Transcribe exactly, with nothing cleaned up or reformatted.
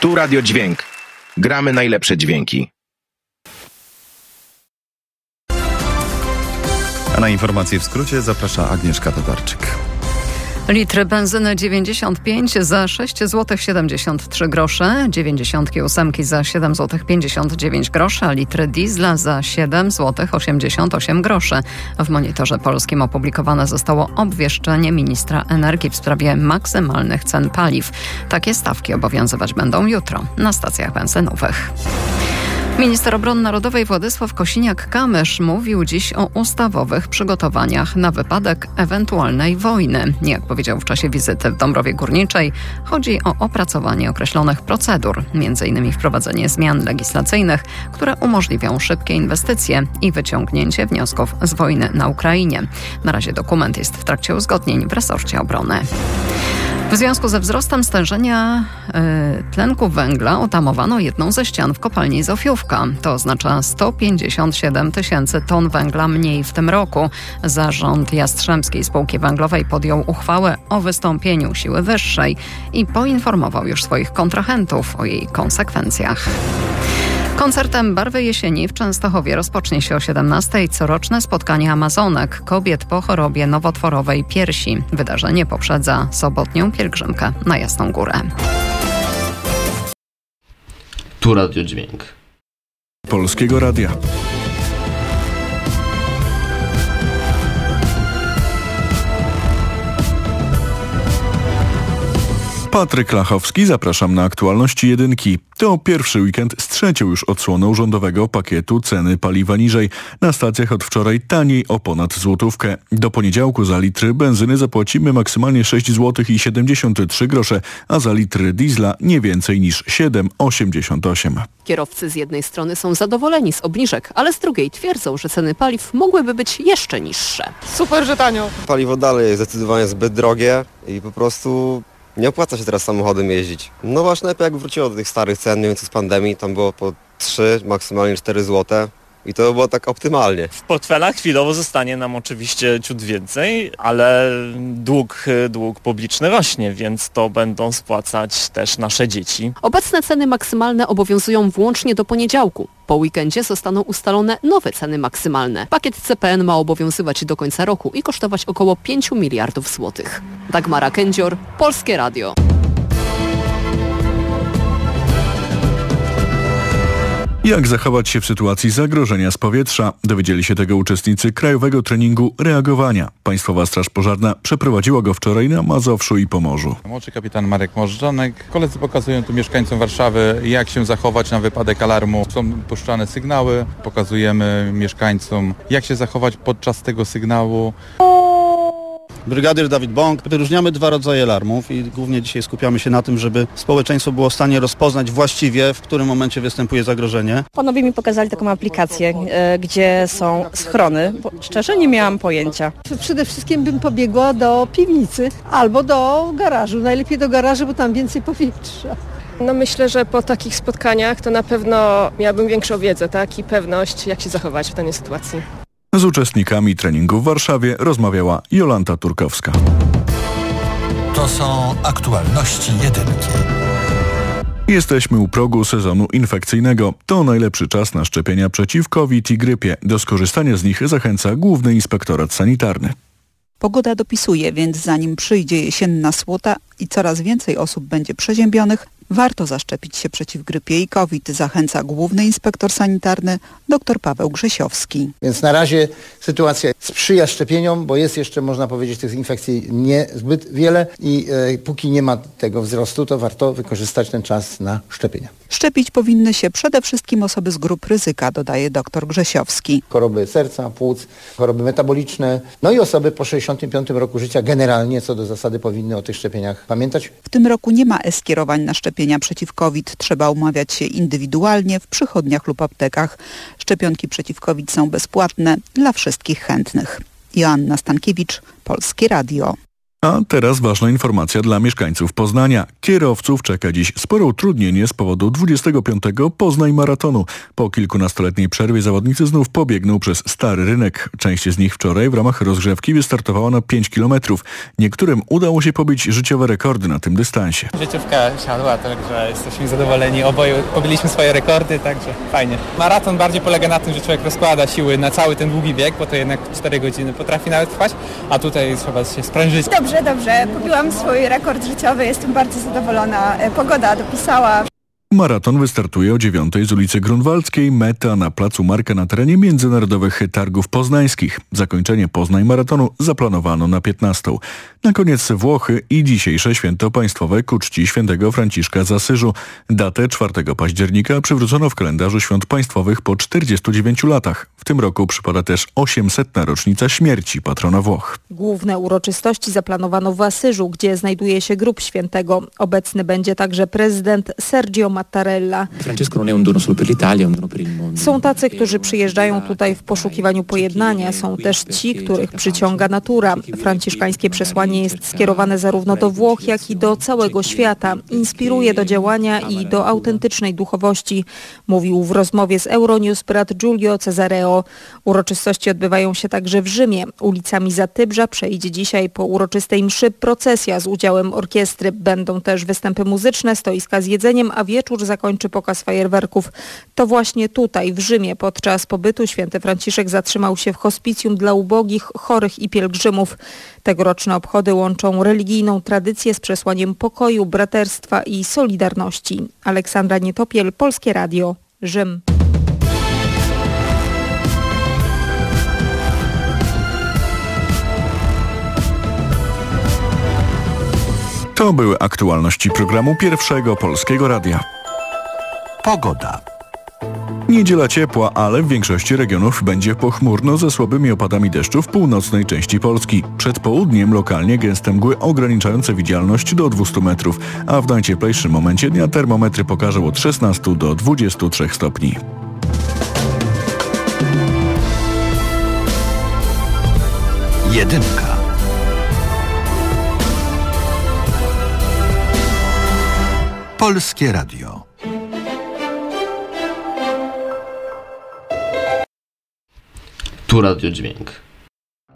Tu Radio Dźwięk. Gramy najlepsze dźwięki. A na informacje w skrócie zaprasza Agnieszka Tatarczyk. Litr benzyny dziewięćdziesiąt pięć za sześć złotych siedemdziesiąt trzy grosze, dziewięćdziesiątki ósemki za siedem złotych pięćdziesiąt dziewięć groszy, a litr diesla za siedem złotych osiemdziesiąt osiem groszy. W Monitorze Polskim opublikowane zostało obwieszczenie ministra energii w sprawie maksymalnych cen paliw. Takie stawki obowiązywać będą jutro na stacjach benzynowych. Minister Obrony Narodowej Władysław Kosiniak-Kamysz mówił dziś o ustawowych przygotowaniach na wypadek ewentualnej wojny. Jak powiedział w czasie wizyty w Dąbrowie Górniczej, chodzi o opracowanie określonych procedur, między innymi wprowadzenie zmian legislacyjnych, które umożliwią szybkie inwestycje i wyciągnięcie wniosków z wojny na Ukrainie. Na razie dokument jest w trakcie uzgodnień w resorcie obrony. W związku ze wzrostem stężenia y, tlenku węgla otamowano jedną ze ścian w kopalni Zofiówka. To oznacza sto pięćdziesiąt siedem tysięcy ton węgla mniej w tym roku. Zarząd Jastrzębskiej Spółki Węglowej podjął uchwałę o wystąpieniu siły wyższej i poinformował już swoich kontrahentów o jej konsekwencjach. Koncertem Barwy Jesieni w Częstochowie rozpocznie się o siedemnastej coroczne spotkanie Amazonek, kobiet po chorobie nowotworowej piersi. Wydarzenie poprzedza sobotnią pielgrzymkę na Jasną Górę. Tu Radio Dźwięk Polskiego Radia. Patryk Lachowski, zapraszam na aktualności jedynki. To pierwszy weekend z trzecią już odsłoną rządowego pakietu ceny paliwa niżej. Na stacjach od wczoraj taniej o ponad złotówkę. Do poniedziałku za litr benzyny zapłacimy maksymalnie sześć złotych siedemdziesiąt trzy grosze, a za litr diesla nie więcej niż siedem złotych osiemdziesiąt osiem. Kierowcy z jednej strony są zadowoleni z obniżek, ale z drugiej twierdzą, że ceny paliw mogłyby być jeszcze niższe. Super, że tanio. Paliwo dalej jest zdecydowanie zbyt drogie i po prostu nie opłaca się teraz samochodem jeździć. No właśnie lepiej jak wróciło do tych starych cen, mniej więcej z pandemii, tam było po trzy, maksymalnie cztery złote. I to było tak optymalnie. W portfelach chwilowo zostanie nam oczywiście ciut więcej, ale dług, dług publiczny rośnie, więc to będą spłacać też nasze dzieci. Obecne ceny maksymalne obowiązują włącznie do poniedziałku. Po weekendzie zostaną ustalone nowe ceny maksymalne. Pakiet C P N ma obowiązywać do końca roku i kosztować około pięć miliardów złotych. Dagmara Kędzior, Polskie Radio. Jak zachować się w sytuacji zagrożenia z powietrza? Dowiedzieli się tego uczestnicy Krajowego Treningu Reagowania. Państwowa Straż Pożarna przeprowadziła go wczoraj na Mazowszu i Pomorzu. Młodszy kapitan Marek Możdżonek. Koledzy pokazują tu mieszkańcom Warszawy, jak się zachować na wypadek alarmu. Są puszczane sygnały, pokazujemy mieszkańcom, jak się zachować podczas tego sygnału. Brygadyr Dawid Bąk. Wyróżniamy dwa rodzaje alarmów i głównie dzisiaj skupiamy się na tym, żeby społeczeństwo było w stanie rozpoznać właściwie, w którym momencie występuje zagrożenie. Panowie mi pokazali taką aplikację, e, gdzie są schrony. Bo szczerze nie miałam pojęcia. Przede wszystkim bym pobiegła do piwnicy albo do garażu. Najlepiej do garażu, bo tam więcej powietrza. No myślę, że po takich spotkaniach to na pewno miałabym większą wiedzę, tak, i pewność, jak się zachować w danej sytuacji. Z uczestnikami treningu w Warszawie rozmawiała Jolanta Turkowska. To są aktualności jedynki. Jesteśmy u progu sezonu infekcyjnego. To najlepszy czas na szczepienia przeciw COVID i grypie. Do skorzystania z nich zachęca Główny Inspektorat Sanitarny. Pogoda dopisuje, więc zanim przyjdzie jesienna słota i coraz więcej osób będzie przeziębionych, warto zaszczepić się przeciw grypie i COVID, zachęca Główny Inspektor Sanitarny dr Paweł Grzesiowski. Więc na razie sytuacja sprzyja szczepieniom, bo jest jeszcze, można powiedzieć, tych infekcji niezbyt wiele i e, póki nie ma tego wzrostu, to warto wykorzystać ten czas na szczepienia. Szczepić powinny się przede wszystkim osoby z grup ryzyka, dodaje dr Grzesiowski. Choroby serca, płuc, choroby metaboliczne, no i osoby po sześćdziesiątym piątym roku życia generalnie co do zasady powinny o tych szczepieniach pamiętać. W tym roku nie ma e-skierowań na szczepienia przeciw COVID. Trzeba umawiać się indywidualnie w przychodniach lub aptekach. Szczepionki przeciw COVID są bezpłatne dla wszystkich chętnych. Joanna Stankiewicz, Polskie Radio. A teraz ważna informacja dla mieszkańców Poznania. Kierowców czeka dziś spore utrudnienie z powodu dwudziestego piątego Poznań Maratonu. Po kilkunastoletniej przerwie zawodnicy znów pobiegną przez Stary Rynek. Część z nich wczoraj w ramach rozgrzewki wystartowała na pięć kilometrów. Niektórym udało się pobić życiowe rekordy na tym dystansie. Życiówka siadła, także jesteśmy zadowoleni. Oboje pobiliśmy swoje rekordy, także fajnie. Maraton bardziej polega na tym, że człowiek rozkłada siły na cały ten długi bieg, bo to jednak cztery godziny potrafi nawet trwać, a tutaj trzeba się sprężyć. Dobrze, dobrze. Pobiłam swój rekord życiowy, jestem bardzo zadowolona. Pogoda dopisała. Maraton wystartuje o dziewiątej z ulicy Grunwaldzkiej, meta na placu Marka na terenie Międzynarodowych Targów Poznańskich. Zakończenie Poznań Maratonu zaplanowano na piętnastą. Na koniec Włochy i dzisiejsze święto państwowe ku czci świętego Franciszka z Asyżu. Datę czwartego października przywrócono w kalendarzu świąt państwowych po czterdziestu dziewięciu latach. W tym roku przypada też osiemsetna rocznica śmierci patrona Włoch. Główne uroczystości zaplanowano w Asyżu, gdzie znajduje się grób świętego. Obecny będzie także prezydent Sergio Mattarella. Są tacy, którzy przyjeżdżają tutaj w poszukiwaniu pojednania. Są też ci, których przyciąga natura. Franciszkańskie przesłanie jest skierowane zarówno do Włoch, jak i do całego świata. Inspiruje do działania i do autentycznej duchowości, mówił w rozmowie z Euronews brat Giulio Cesareo. Uroczystości odbywają się także w Rzymie. Ulicami Zatybrza przejdzie dzisiaj po uroczystej mszy procesja z udziałem orkiestry. Będą też występy muzyczne, stoiska z jedzeniem, a wieczór zakończy pokaz fajerwerków. To właśnie tutaj, w Rzymie, podczas pobytu święty Franciszek zatrzymał się w hospicjum dla ubogich, chorych i pielgrzymów. Tegoroczne obchody łączą religijną tradycję z przesłaniem pokoju, braterstwa i solidarności. Aleksandra Nietopiel, Polskie Radio, Rzym. To były aktualności programu Pierwszego Polskiego Radia. Pogoda. Niedziela ciepła, ale w większości regionów będzie pochmurno ze słabymi opadami deszczu w północnej części Polski. Przed południem lokalnie gęste mgły ograniczające widzialność do dwustu metrów, a w najcieplejszym momencie dnia termometry pokażą od szesnastu do dwudziestu trzech stopni. Jedynka. Polskie Radio. Tu Radio Dźwięk.